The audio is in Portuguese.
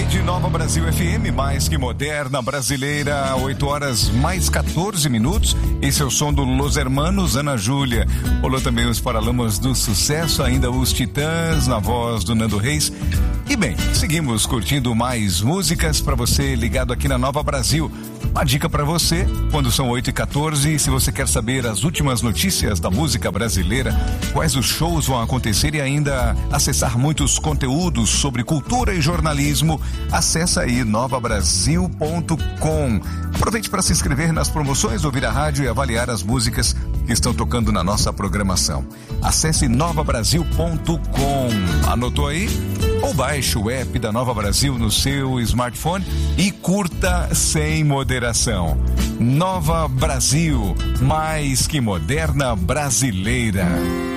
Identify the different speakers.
Speaker 1: Rede Nova Brasil FM, mais que moderna, brasileira, 8 horas mais 14 minutos. Esse é o som do Los Hermanos, Ana Júlia. Rolou também os Paralamas do Sucesso, ainda os Titãs, na voz do Nando Reis. E bem, seguimos curtindo mais músicas para você ligado aqui na Nova Brasil. Uma dica para você, quando são 8h14, se você quer saber as últimas notícias da música brasileira, quais os shows vão acontecer e ainda acessar muitos conteúdos sobre cultura e jornalismo, acessa aí novabrasil.com. Aproveite para se inscrever nas promoções, ouvir a rádio e avaliar as músicas que estão tocando na nossa programação. Acesse novabrasil.com. Anotou aí? Ou baixe o app da Nova Brasil no seu smartphone e curta sem moderação. Nova Brasil, mais que moderna brasileira.